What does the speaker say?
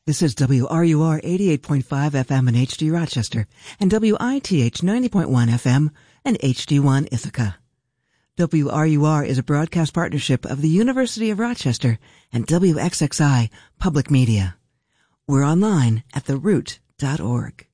This is WRUR 88.5 FM in HD Rochester and WITH 90.1 FM and HD1 Ithaca. WRUR is a broadcast partnership of the University of Rochester and WXXI Public Media. We're online at theroot.org.